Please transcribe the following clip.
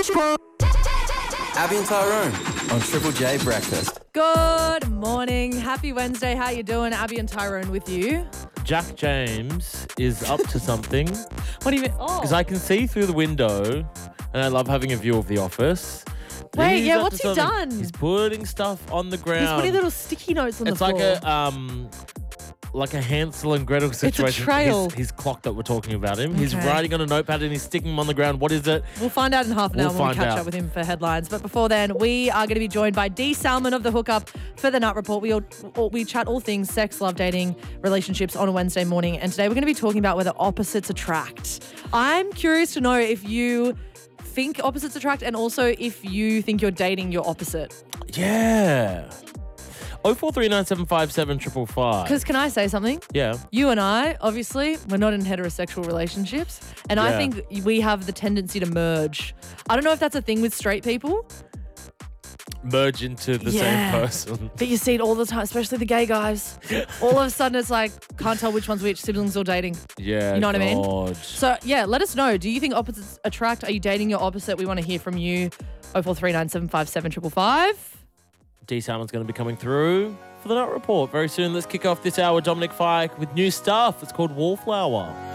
Abby and Tyrone on Triple J Breakfast. Good morning. Happy Wednesday. How you doing? Abby and Tyrone with you. Jack James is up to something What do you mean? Oh. because I can see through the window and I love having a view of the office. Wait, He's yeah, up what's to he something. done? He's putting stuff on the ground. He's putting little sticky notes on It's the floor. like a Hansel and Gretel situation. trail. His clock that we're talking about him. He's Okay. writing on a notepad and he's sticking them on the ground. What is it? We'll find out in half an hour We'll when we find catch out. up with him for headlines. But before then, we are going to be joined by Dee Salmon of The Hookup for the Nut Report. We chat all things sex, love, dating, relationships on a Wednesday morning. And today we're going to be talking about whether opposites attract. I'm curious to know if you think opposites attract and also if you think you're dating your opposite. Yeah. 0439757555. Because can I say something? Yeah. You and I, obviously, we're not in heterosexual relationships. And I Yeah. think we have the tendency to merge. I don't know if that's a thing with straight people, Merge into the same Yeah. person. but you see it all the time, especially the gay guys. All of a sudden, it's like, can't tell which one's which, siblings or dating. Yeah. You know what I mean? God. So, yeah, let us know. Do you think opposites attract? Are you dating your opposite? We want to hear from you. 0439757555. D Salmon's going to be coming through for the Nut Report very soon. Let's kick off this hour. Dominic Fike with new stuff. It's called Wallflower.